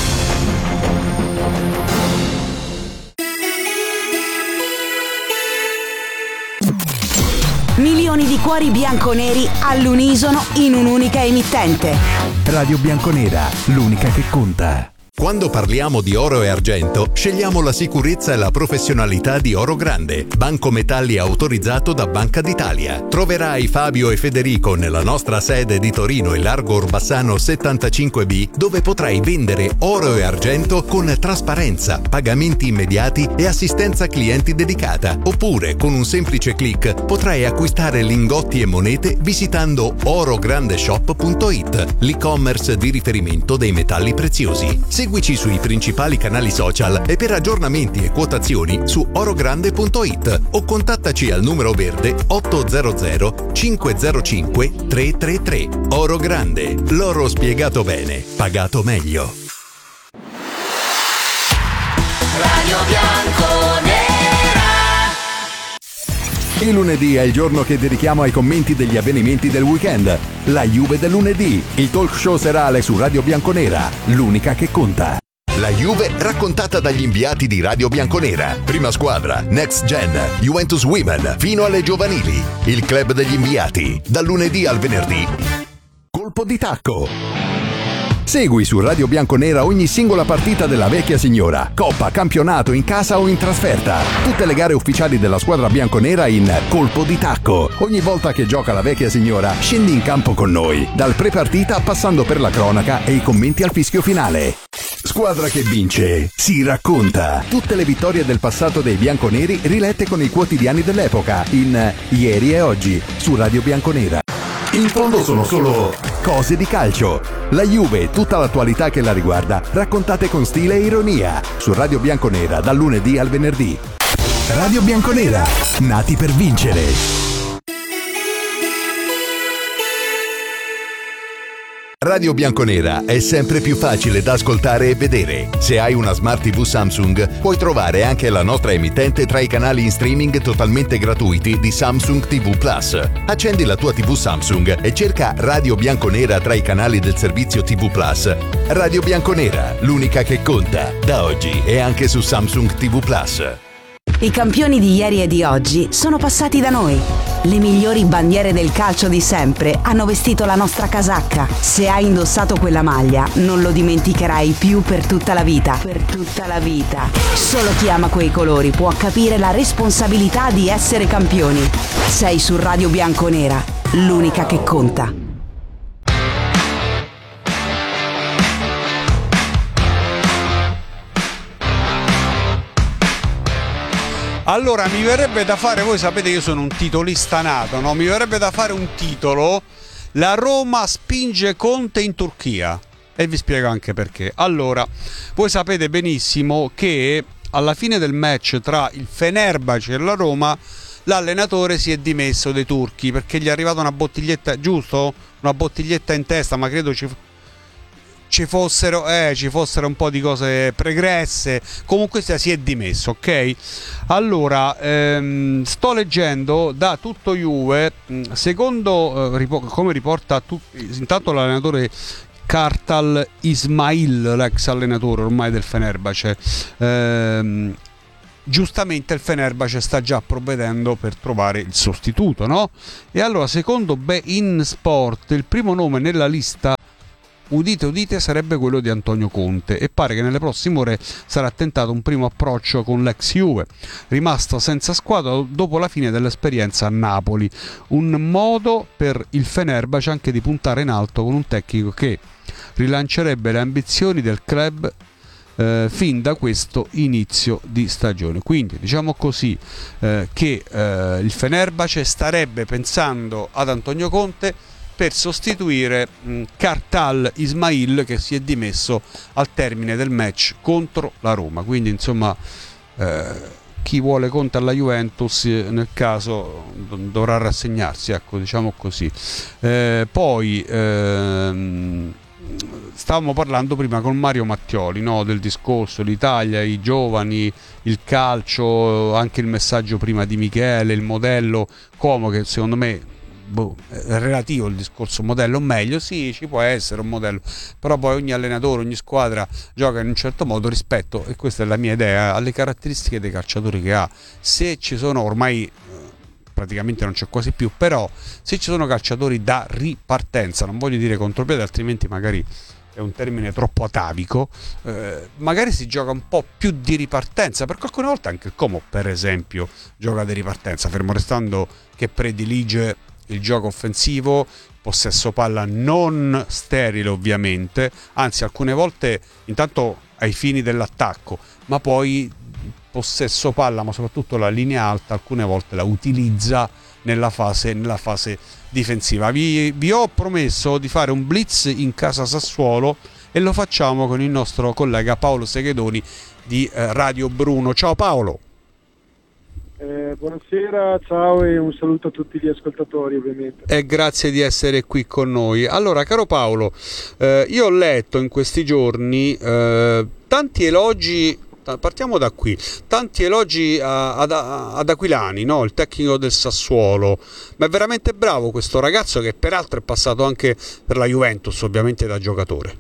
Milioni di cuori bianconeri all'unisono in un'unica emittente. Radio Bianconera, l'unica che conta. Quando parliamo di oro e argento, scegliamo la sicurezza e la professionalità di Oro Grande, banco metalli autorizzato da Banca d'Italia. Troverai Fabio e Federico nella nostra sede di Torino e Largo Orbassano settantacinque B, dove potrai vendere oro e argento con trasparenza, pagamenti immediati e assistenza clienti dedicata. Oppure, con un semplice click, potrai acquistare lingotti e monete visitando orograndeshop punto it, l'e-commerce di riferimento dei metalli preziosi. Seguici sui principali canali social e per aggiornamenti e quotazioni su orogrande punto it o contattaci al numero verde ottocento cinquecentocinque trecentotrentatré. Oro Grande, l'oro spiegato bene, pagato meglio. Radio Bianconera. Il lunedì è il giorno che dedichiamo ai commenti degli avvenimenti del weekend. La Juve del lunedì, il talk show serale su Radio Bianconera, l'unica che conta. La Juve raccontata dagli inviati di Radio Bianconera. Prima squadra, Next Gen, Juventus Women, fino alle giovanili. Il club degli inviati, dal lunedì al venerdì. Colpo di tacco. Segui su Radio Bianconera ogni singola partita della vecchia signora, coppa, campionato, in casa o in trasferta. Tutte le gare ufficiali della squadra bianconera in Colpo di Tacco. Ogni volta che gioca la vecchia signora, scendi in campo con noi, dal pre-partita passando per la cronaca e i commenti al fischio finale. Squadra che vince si racconta. Tutte le vittorie del passato dei bianconeri rilette con i quotidiani dell'epoca in Ieri e Oggi su Radio Bianconera. In fondo sono solo cose di calcio. La Juve e tutta l'attualità che la riguarda, raccontate con stile e ironia su Radio Bianconera dal lunedì al venerdì. Radio Bianconera, nati per vincere. Radio Bianconera è sempre più facile da ascoltare e vedere. Se hai una Smart tivù Samsung, puoi trovare anche la nostra emittente tra i canali in streaming totalmente gratuiti di Samsung tivù Plus. Accendi la tua tivù Samsung e cerca Radio Bianconera tra i canali del servizio tivù Plus. Radio Bianconera, l'unica che conta, da oggi e anche su Samsung tivù Plus. I campioni di ieri e di oggi sono passati da noi. Le migliori bandiere del calcio di sempre hanno vestito la nostra casacca. Se hai indossato quella maglia, non lo dimenticherai più per tutta la vita. Per tutta la vita. Solo chi ama quei colori può capire la responsabilità di essere campioni. Sei su Radio Bianconera, l'unica che conta. Allora, mi verrebbe da fare, voi sapete che io sono un titolista nato, no? Mi verrebbe da fare un titolo: la Roma spinge Conte in Turchia. E vi spiego anche perché. Allora, voi sapete benissimo che alla fine del match tra il Fenerbahce e la Roma, l'allenatore si è dimesso dei turchi perché gli è arrivata una bottiglietta, giusto? Una bottiglietta in testa, ma credo ci... ci fossero eh, ci fossero un po' di cose pregresse. Comunque si è dimesso, ok? Allora, ehm, sto leggendo da Tutto Juve, secondo eh, rip- come riporta tu- intanto l'allenatore Kartal Ismail, l'ex allenatore ormai del Fenerbahce, ehm, giustamente il Fenerbahce sta già provvedendo per trovare il sostituto, no? E allora, secondo Bein Sport, il primo nome nella lista, udite udite, sarebbe quello di Antonio Conte, e pare che nelle prossime ore sarà tentato un primo approccio con l'ex Juve, rimasto senza squadra dopo la fine dell'esperienza a Napoli. Un modo per il Fenerbahce anche di puntare in alto con un tecnico che rilancerebbe le ambizioni del club eh, fin da questo inizio di stagione. Quindi diciamo così eh, che eh, il Fenerbahce starebbe pensando ad Antonio Conte per sostituire mh, Kartal Ismail, che si è dimesso al termine del match contro la Roma. Quindi insomma eh, chi vuole Conte alla Juventus nel caso dovrà rassegnarsi, ecco, diciamo così. Eh, poi ehm, stavamo parlando prima con Mario Mattioli, no, del discorso l'Italia, i giovani, il calcio, anche il messaggio prima di Michele, il modello Como, che secondo me boh, è relativo il discorso modello, meglio sì, ci può essere un modello, però poi ogni allenatore, ogni squadra gioca in un certo modo rispetto, e questa è la mia idea, alle caratteristiche dei calciatori che ha. Se ci sono, ormai praticamente non c'è quasi più, però se ci sono calciatori da ripartenza, non voglio dire contropiede, altrimenti magari è un termine troppo atavico, eh, magari si gioca un po' più di ripartenza, perché alcune volte anche il Como per esempio gioca di ripartenza, fermo restando che predilige il gioco offensivo, possesso palla non sterile ovviamente, anzi alcune volte intanto ai fini dell'attacco, ma poi possesso palla, ma soprattutto la linea alta alcune volte la utilizza nella fase, nella fase difensiva. Vi, vi ho promesso di fare un blitz in casa Sassuolo e lo facciamo con il nostro collega Paolo Seghedoni di eh, Radio Bruno. Ciao Paolo. Eh, buonasera, ciao e un saluto a tutti gli ascoltatori ovviamente. E grazie di essere qui con noi. Allora, caro Paolo, eh, io ho letto in questi giorni eh, tanti elogi. Partiamo da qui, tanti elogi a, ad, ad Aquilani, no? Il tecnico del Sassuolo, ma è veramente bravo questo ragazzo, che peraltro è passato anche per la Juventus, ovviamente da giocatore.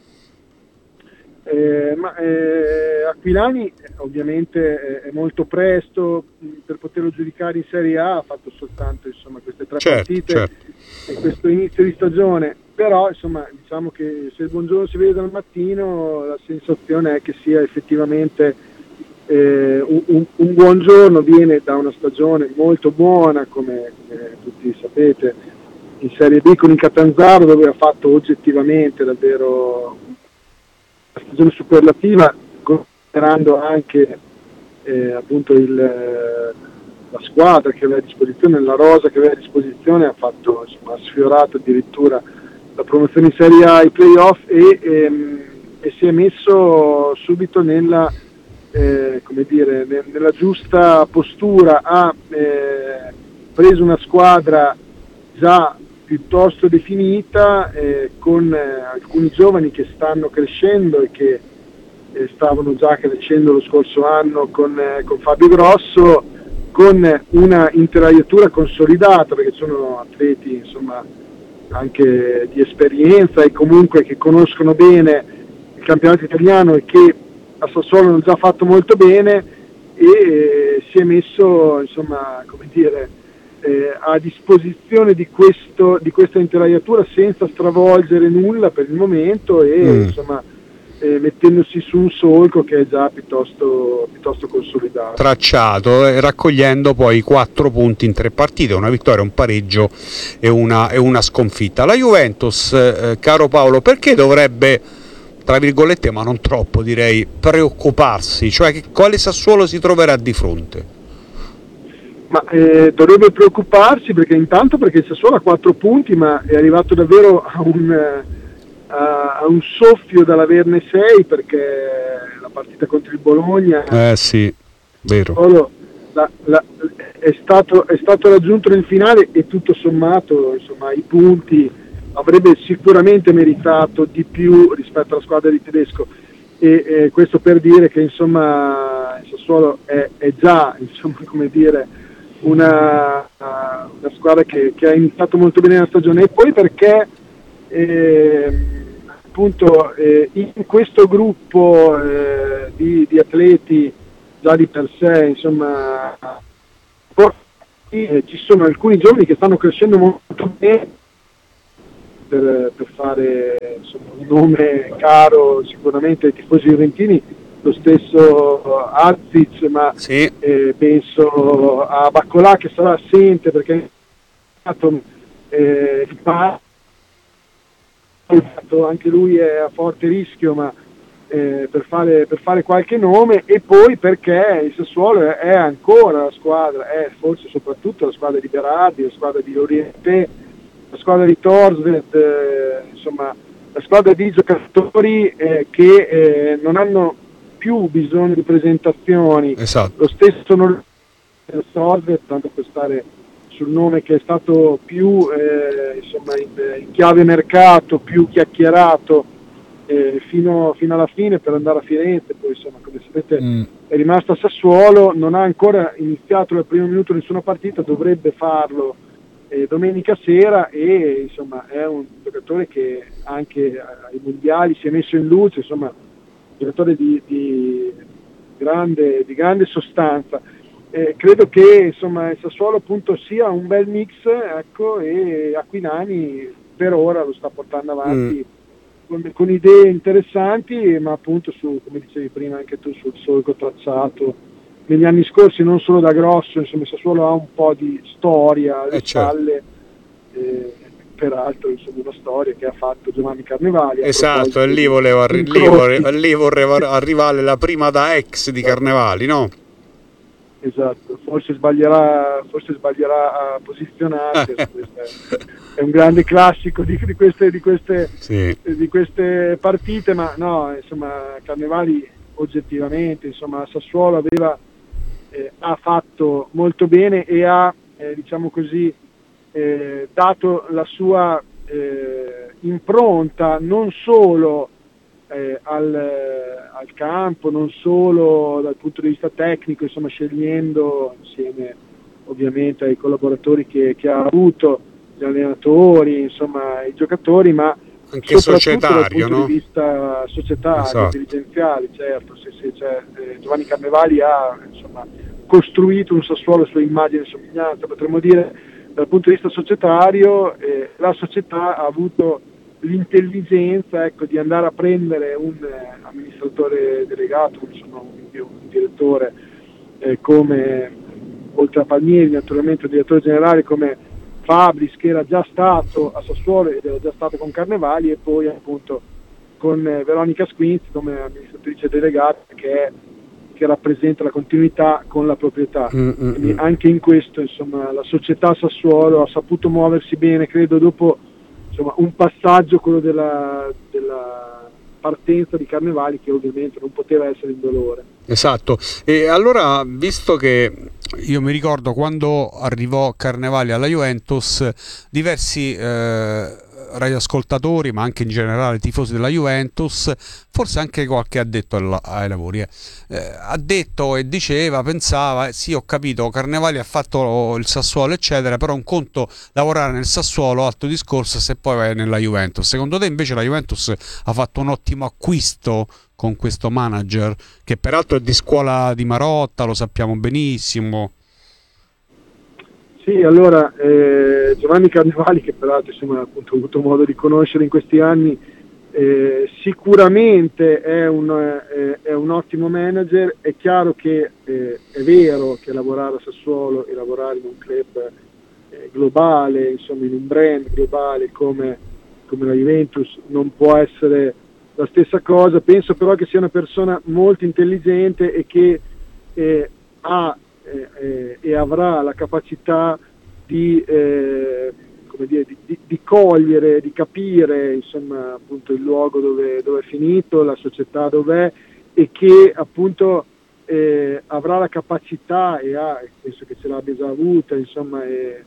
Eh, ma eh, Aquilani ovviamente è molto presto per poterlo giudicare in Serie A, ha fatto soltanto insomma queste tre certo, partite certo. e questo inizio di stagione, però insomma diciamo che se il buongiorno si vede dal mattino la sensazione è che sia effettivamente eh, un, un buon giorno, viene da una stagione molto buona come, come tutti sapete in Serie B con il Catanzaro, dove ha fatto oggettivamente davvero stagione superlativa, considerando anche eh, appunto il, la squadra che aveva a disposizione, la rosa che aveva a disposizione, ha fatto, insomma, ha sfiorato addirittura la promozione in Serie A, i playoff, e, ehm, e si è messo subito nella, eh, come dire, ne, nella giusta postura, ha eh, preso una squadra già piuttosto definita, eh, con eh, alcuni giovani che stanno crescendo e che eh, stavano già crescendo lo scorso anno con, eh, con Fabio Grosso, con una intelaiatura consolidata, perché sono atleti, insomma, anche di esperienza e comunque che conoscono bene il campionato italiano e che a Sassuolo hanno già fatto molto bene, e eh, si è messo, insomma, come dire, Eh, a disposizione di, questo, di questa intelaiatura senza stravolgere nulla per il momento, e mm. insomma eh, mettendosi su un solco che è già piuttosto, piuttosto consolidato, tracciato, eh, raccogliendo poi quattro punti in tre partite, una vittoria, un pareggio e una, e una sconfitta. La Juventus, eh, caro Paolo, perché dovrebbe, tra virgolette, ma non troppo direi, preoccuparsi? Cioè, che, quale Sassuolo si troverà di fronte? Ma eh, dovrebbe preoccuparsi, perché intanto perché il Sassuolo ha quattro punti, ma è arrivato davvero a un, a, a un soffio dall'averne sei, perché la partita contro il Bologna, eh sì, vero, la, la, è, stato, è stato raggiunto nel finale, e tutto sommato, insomma, i punti avrebbe sicuramente meritato di più rispetto alla squadra di Tedesco, e eh, questo per dire che, insomma, il Sassuolo è, è già, insomma, come dire, Una, una squadra che, che ha iniziato molto bene la stagione, e poi perché eh, appunto eh, in questo gruppo eh, di, di atleti già di per sé, insomma, eh, ci sono alcuni giovani che stanno crescendo molto bene, per, per fare, insomma, un nome caro sicuramente ai tifosi juventini, lo stesso Azic, ma sì. eh, penso a Baccolà, che sarà assente perché eh, anche lui è a forte rischio, ma eh, per, fare, per fare qualche nome, e poi perché il Sassuolo è, è ancora la squadra, è forse soprattutto la squadra di Berardi, la squadra di Oriente, la squadra di Torsved, eh, insomma la squadra di giocatori eh, che eh, non hanno più bisogno di presentazioni. Esatto. Lo stesso non Sorve, tanto per stare sul nome che è stato più eh, insomma in, in chiave mercato, più chiacchierato eh, fino, fino alla fine, per andare a Firenze, poi insomma, come sapete, mm. è rimasto a Sassuolo, non ha ancora iniziato dal primo minuto nessuna partita, dovrebbe farlo eh, domenica sera, e insomma è un giocatore che anche ai mondiali si è messo in luce, insomma giocatore di, di, grande, di grande sostanza. Eh, credo che, insomma, il Sassuolo appunto sia un bel mix, ecco, e Aquilani per ora lo sta portando avanti mm. con, con idee interessanti, ma appunto su, come dicevi prima anche tu, sul solco tracciato negli anni scorsi, non solo da Grosso. Insomma, il Sassuolo ha un po' di storia alle eh, spalle, certo. eh, peraltro, insomma, una storia che ha fatto Giovanni Carnevali. Esatto, e lì volevo, arri- lì volevo, lì volevo arrivare la prima da ex di Carnevali, no? Esatto, forse sbaglierà, forse sbaglierà a posizionarsi. È un grande classico di, di, queste, di, queste, sì. di queste partite, ma no, insomma, Carnevali oggettivamente, insomma, Sassuolo aveva eh, ha fatto molto bene e ha, eh, diciamo così, Eh, dato la sua eh, impronta non solo eh, al, eh, al campo, non solo dal punto di vista tecnico, insomma, scegliendo insieme ovviamente ai collaboratori che, che ha avuto, gli allenatori, insomma i giocatori, ma anche societario, dal punto no? di vista societario, esatto. dirigenziale, certo. Se, se, cioè, eh, Giovanni Carnevali ha, insomma, costruito un Sassuolo a sua immagine e somiglianza, potremmo dire. Dal punto di vista societario, eh, la società ha avuto l'intelligenza, ecco, di andare a prendere un eh, amministratore delegato, insomma, un, un direttore eh, come, oltre a Palmieri naturalmente, un direttore generale come Fabris, che era già stato a Sassuolo ed era già stato con Carnevali, e poi appunto con eh, Veronica Squinzi come amministratrice delegata, che, è, che rappresenta la continuità con la proprietà. Mm-hmm. Quindi anche in questo, insomma, la società Sassuolo ha saputo muoversi bene, credo, dopo, insomma, un passaggio, quello della, della partenza di Carnevali, che ovviamente non poteva essere indolore. Esatto. E allora, visto che io mi ricordo quando arrivò Carnevali alla Juventus, diversi eh, radioascoltatori, ma anche in generale tifosi della Juventus, forse anche qualche addetto alla, ai lavori, eh, eh, ha detto e diceva, pensava, eh, sì, ho capito, Carnevali ha fatto il Sassuolo eccetera, però un conto lavorare nel Sassuolo, altro discorso se poi vai nella Juventus. Secondo te invece la Juventus ha fatto un ottimo acquisto con questo manager, che peraltro è di scuola di Marotta, lo sappiamo benissimo? Sì, allora eh, Giovanni Carnevali, che peraltro, insomma, appunto, ho avuto modo di conoscere in questi anni, eh, sicuramente è un, eh, è un ottimo manager. È chiaro che eh, è vero che lavorare a Sassuolo e lavorare in un club eh, globale, insomma in un brand globale come, come la Juventus, non può essere la stessa cosa. Penso però che sia una persona molto intelligente e che eh, ha Eh, eh, e avrà la capacità di, eh, come dire, di, di, di cogliere, di capire, insomma, appunto il luogo dove, dove è finito, la società dov'è, e che appunto eh, avrà la capacità, e ha, penso che ce l'abbia già avuta, insomma, e,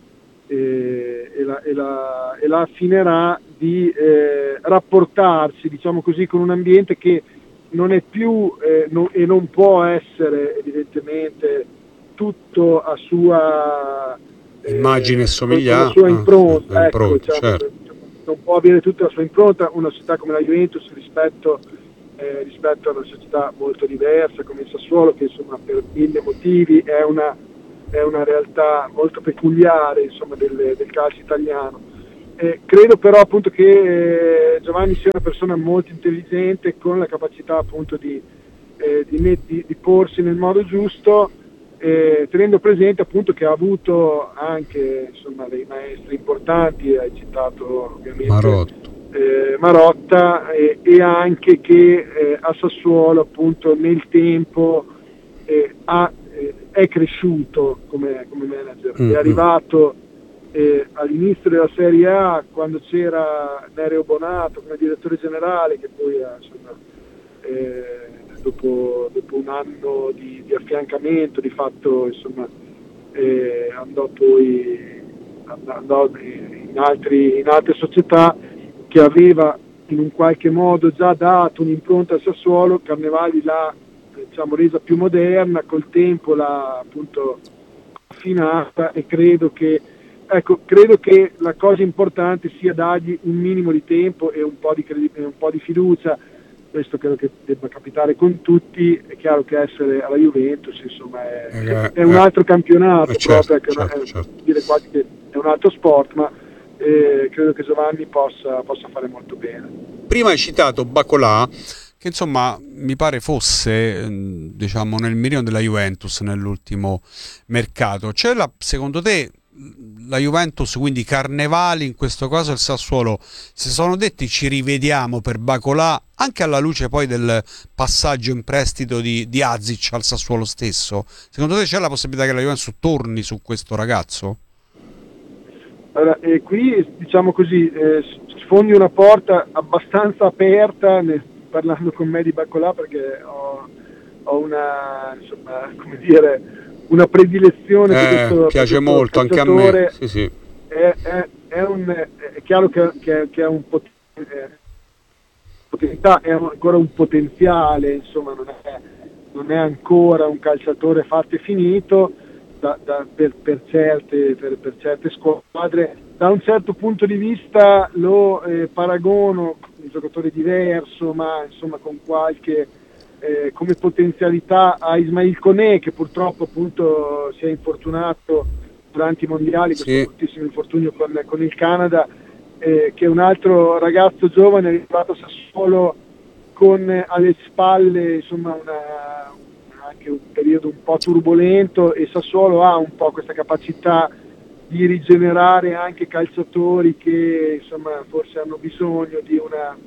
e, e, la, e, la, e la affinerà di eh, rapportarsi, diciamo così, con un ambiente che non è più eh, no, e non può essere evidentemente tutto a sua eh, immagine e somiglianza, la sua impronta, ah, ecco, impronta, diciamo, certo. Non può avere tutta la sua impronta una società come la Juventus rispetto, eh, rispetto a una società molto diversa come il Sassuolo, che insomma per mille motivi è una, è una realtà molto peculiare, insomma, del, del calcio italiano. Eh, credo però appunto che eh, Giovanni sia una persona molto intelligente, con la capacità appunto di, eh, di, di, di porsi nel modo giusto, Eh, tenendo presente appunto che ha avuto anche, insomma, dei maestri importanti, hai citato ovviamente Marotta, eh, Marotta e, e anche che eh, a Sassuolo appunto nel tempo eh, ha, eh, è cresciuto come, come manager. Mm-hmm. È arrivato eh, all'inizio della Serie A, quando c'era Nereo Bonato come direttore generale, che poi ha, insomma, eh, Dopo, dopo un anno di, di affiancamento, di fatto, insomma, eh, andò poi andò in, altri, in altre società, che aveva in un qualche modo già dato un'impronta al Sassuolo. Carnevali l'ha, diciamo, resa più moderna, col tempo l'ha appunto affinata, e credo che, ecco, credo che la cosa importante sia dargli un minimo di tempo e un po' di, credi- un po' di fiducia. Questo credo che debba capitare con tutti. È chiaro che essere alla Juventus, insomma, è, eh, è un altro campionato, eh, certo, proprio, certo, è, una, certo. dire quasi che è un altro sport, ma eh, credo che Giovanni possa, possa fare molto bene. Prima hai citato Bacolà, che insomma mi pare fosse, diciamo, nel mirino della Juventus nell'ultimo mercato. C'è la, secondo te, la Juventus, quindi Carnevali, in questo caso il Sassuolo, si sono detti ci rivediamo per Bacolà, anche alla luce poi del passaggio in prestito di, di Azic al Sassuolo stesso? Secondo te c'è la possibilità che la Juventus torni su questo ragazzo? Allora, eh, qui, diciamo così, eh, sfondi una porta abbastanza aperta nel, parlando con me di Bacolà, perché ho, ho una, insomma, come dire, una predilezione eh, per questo, piace per questo molto anche a me. Sì, sì. È, è, è, un, è chiaro che, che, che è un pot- eh, potenziale, è ancora un potenziale, insomma, non è, non è ancora un calciatore fatto e finito da, da, per, per, certe, per, per certe squadre. Da un certo punto di vista lo eh, paragono un giocatore diverso, ma insomma con qualche Eh, come potenzialità, a Ismail Koné, che purtroppo appunto si è infortunato durante i mondiali, sì, questo bruttissimo infortunio con, con il Canada, eh, che è un altro ragazzo giovane arrivato a Sassuolo con alle spalle, insomma, una, anche un periodo un po' turbolento, e Sassuolo ha un po' questa capacità di rigenerare anche calciatori che, insomma, forse hanno bisogno di una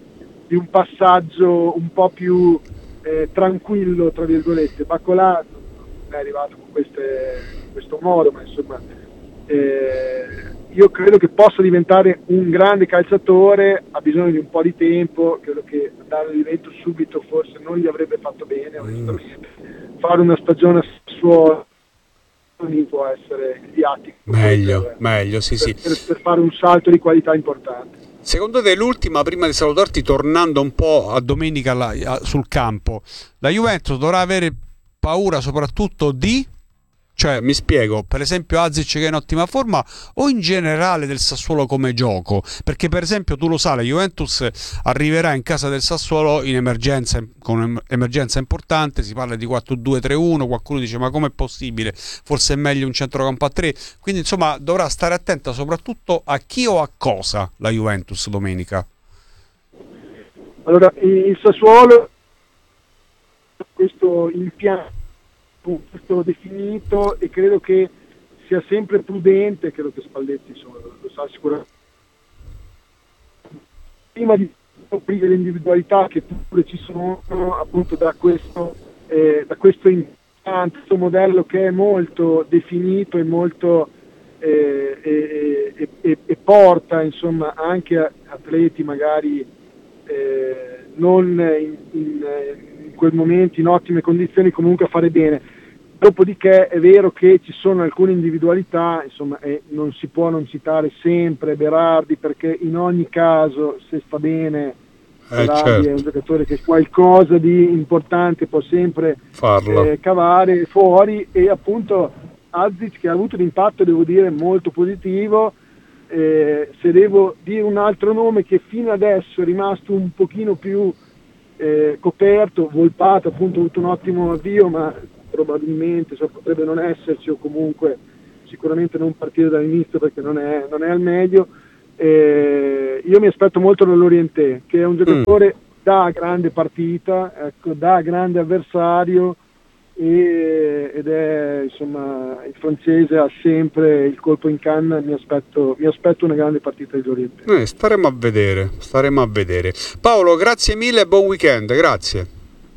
di un passaggio un po' più eh, tranquillo, tra virgolette. Bacolà non è arrivato con queste, in questo modo, ma insomma eh, io credo che possa diventare un grande calciatore, ha bisogno di un po' di tempo, credo che andare all'evento subito forse non gli avrebbe fatto bene, onestamente. Fare una stagione a Sassuolo può essere il viatico meglio, per, meglio, sì, per, sì. Per, per fare un salto di qualità importante. Secondo te l'ultima, prima di salutarti, tornando un po' a domenica alla, a, sul campo, la Juventus dovrà avere paura soprattutto di... Cioè, mi spiego, per esempio Azic che è in ottima forma o in generale del Sassuolo come gioco? Perché per esempio tu lo sai, la Juventus arriverà in casa del Sassuolo in emergenza, con emergenza importante, si parla di quattro due tre uno, qualcuno dice ma com'è possibile? Forse è meglio un centrocampo a tre, quindi insomma dovrà stare attenta soprattutto a chi o a cosa la Juventus domenica. Allora, il Sassuolo questo impianto punto definito e credo che sia sempre prudente, credo che Spalletti insomma, lo sa sicuramente, prima di aprire le individualità che pure ci sono appunto da questo eh, da questo impianto, questo modello che è molto definito e molto eh, e, e, e, e porta insomma anche a atleti magari eh, non in, in, in quel momento in ottime condizioni comunque a fare bene. Dopodiché è vero che ci sono alcune individualità, insomma, e non si può non citare sempre Berardi, perché in ogni caso se sta bene eh, Berardi certo. è un giocatore che qualcosa di importante può sempre eh, cavare fuori, e appunto Azic che ha avuto un impatto, devo dire, molto positivo. Eh, se devo dire un altro nome che fino adesso è rimasto un pochino più eh, coperto, Volpato appunto ha avuto un ottimo avvio, ma probabilmente cioè, potrebbe non esserci, o comunque sicuramente non partire dall'inizio perché non è, non è al meglio. Eh, io mi aspetto molto dall'Orienté, che è un giocatore mm. da grande partita, ecco, da grande avversario, e, ed è insomma il francese ha sempre il colpo in canna. Mi aspetto, mi aspetto una grande partita dell'Orienté. Eh, staremo a vedere, staremo a vedere. Paolo, grazie mille e buon weekend, grazie.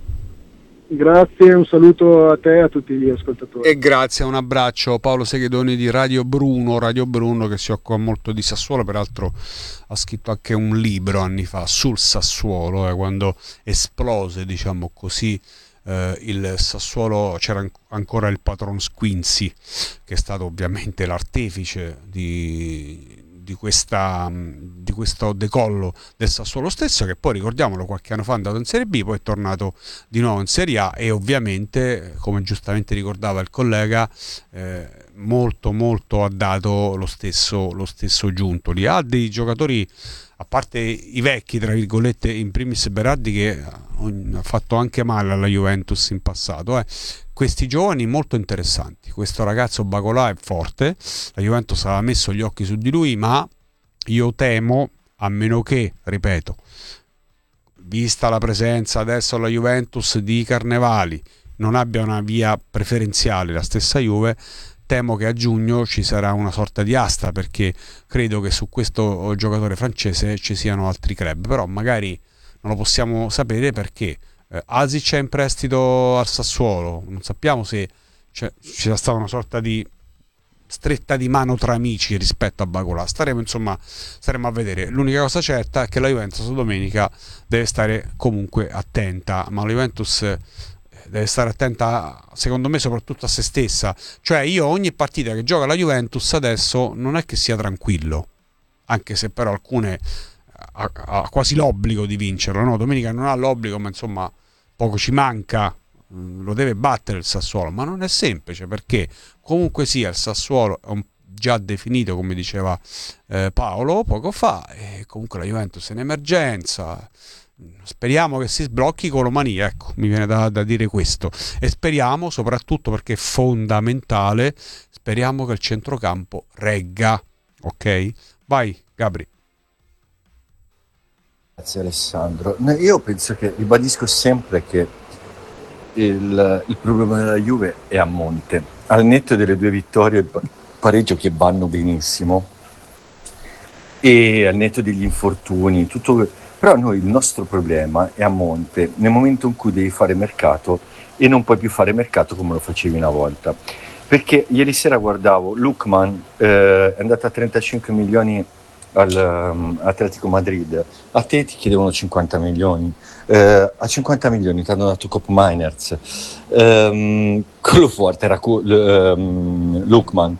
Grazie, un saluto a te e a tutti gli ascoltatori. E grazie, un abbraccio. Paolo Seghedoni di Radio Bruno, Radio Bruno che si occupa molto di Sassuolo, peraltro ha scritto anche un libro anni fa sul Sassuolo, eh, quando esplose, diciamo così, eh, il Sassuolo, c'era ancora il patron Squinzi, che è stato ovviamente l'artefice di... Di, questa, di questo decollo del Sassuolo stesso, che poi, ricordiamolo, qualche anno fa è andato in Serie B, poi è tornato di nuovo in Serie A, e ovviamente, come giustamente ricordava il collega, eh, molto molto ha dato lo stesso, lo stesso Giuntoli. Ha dei giocatori, a parte i vecchi tra virgolette, in primis Berardi, che ha fatto anche male alla Juventus in passato, eh. Questi giovani molto interessanti. Questo ragazzo Bacolà è forte, la Juventus aveva messo gli occhi su di lui, ma io temo, a meno che, ripeto, vista la presenza adesso alla Juventus di Carnevali, non abbia una via preferenziale la stessa Juve, temo che a giugno ci sarà una sorta di asta, perché credo che su questo giocatore francese ci siano altri club, però magari non lo possiamo sapere, perché eh, Azic è in prestito al Sassuolo, non sappiamo se cioè, ci sia stata una sorta di stretta di mano tra amici rispetto a Bacolà. Staremo insomma staremo a vedere. L'unica cosa certa è che la Juventus domenica deve stare comunque attenta, ma la Juventus deve stare attenta, secondo me, soprattutto a se stessa. Cioè, io ogni partita che gioca la Juventus adesso non è che sia tranquillo, anche se però alcune ha, ha quasi l'obbligo di vincerlo, no? Domenica non ha l'obbligo, ma insomma poco ci manca, lo deve battere il Sassuolo, ma non è semplice, perché comunque sia il Sassuolo è un, già definito, come diceva eh, Paolo poco fa, e comunque la Juventus è in emergenza. Speriamo che si sblocchi Colomani, ecco, mi viene da, da dire questo, e speriamo soprattutto, perché è fondamentale, speriamo che il centrocampo regga. Ok? Vai Gabri. Grazie Alessandro. Io penso che, ribadisco sempre che il, il problema della Juve è a monte, al netto delle due vittorie e il pareggio che vanno benissimo, e al netto degli infortuni, tutto Però noi il nostro problema è a monte, nel momento in cui devi fare mercato e non puoi più fare mercato come lo facevi una volta. Perché ieri sera guardavo Lookman, eh, è andato a trentacinque milioni all'Atletico um, Madrid, a te ti chiedevano cinquanta milioni, eh, a cinquanta milioni ti hanno dato Cop Miners, um, quello forte era um, Lookman.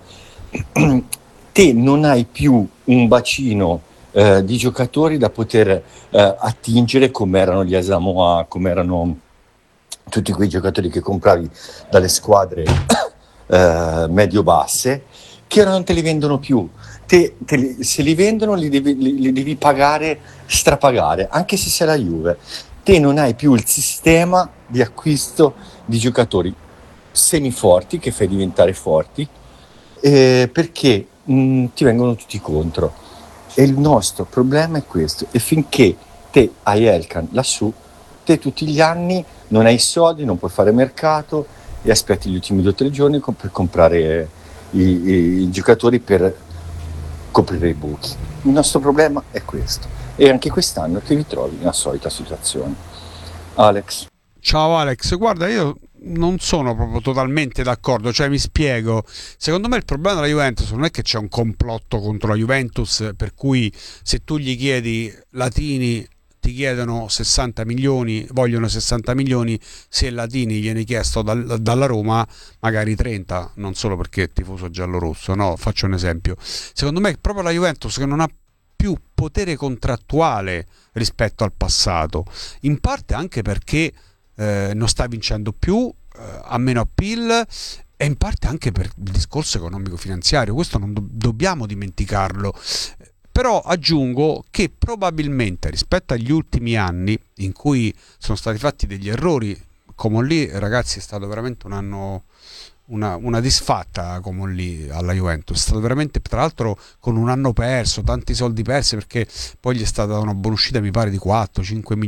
Te non hai più un bacino eh, di giocatori da poter eh, attingere come erano gli Asamoah, come erano tutti quei giocatori che compravi dalle squadre eh, medio-basse, che ora non te li vendono più. Te, te li, se li vendono li devi, li, li devi pagare, strapagare, anche se sei la Juve. Te non hai più il sistema di acquisto di giocatori semiforti che fai diventare forti, eh, perché mh, ti vengono tutti contro. E il nostro problema è questo. E finché te hai Elkan lassù, te tutti gli anni non hai soldi, non puoi fare mercato e aspetti gli ultimi due o tre giorni per comprare i, i, i giocatori per coprire i buchi. Il nostro problema è questo, e anche quest'anno ti ritrovi nella solita situazione. Alex. Ciao Alex, guarda, io non sono proprio totalmente d'accordo, cioè mi spiego. Secondo me il problema della Juventus non è che c'è un complotto contro la Juventus, per cui se tu gli chiedi latini ti chiedono sessanta milioni, vogliono sessanta milioni, se Latini viene chiesto dal, dalla Roma magari trenta, non solo perché è tifoso giallorosso, no, faccio un esempio. Secondo me è proprio la Juventus che non ha più potere contrattuale rispetto al passato, in parte anche perché eh, non sta vincendo più, eh, ha meno appeal, e in parte anche per il discorso economico-finanziario, questo non do- dobbiamo dimenticarlo. Però aggiungo che probabilmente rispetto agli ultimi anni in cui sono stati fatti degli errori, come lì, ragazzi, è stato veramente un anno, una, una disfatta come lì alla Juventus, è stato veramente, tra l'altro con un anno perso, tanti soldi persi, perché poi gli è stata una buonuscita mi pare di quattro cinque milioni